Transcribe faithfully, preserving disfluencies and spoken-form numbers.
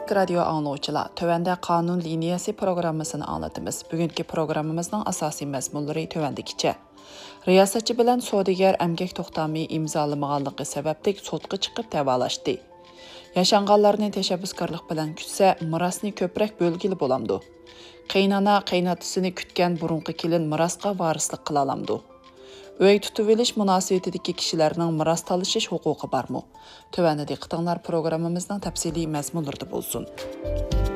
Hürmetli radyo anlayıcılar, tövəndə qanun liniyası programmasını anlatımız. Bugünkü programımızın asasi məzmunları tövəndikiçə. Riyasatçı bilan savdogar əmgək toxtamı imzalamağanlığı səbəblik sotqa çıxıb davalaşdı. Yaşanğanlarını təşəbbüskarlıq bilan kütsə, mirasni köprək bölgili bolamdı. Qaynana qaynatısını kütken burunqı kelin mirasqa varislik qila alamdı. Öy tutuveliş münasibətidəki kişilərinin miras talışış hüququ barmı? Tövəndə diqqətinizlər proqramımızdan təfsili məzmunlarda bolsun.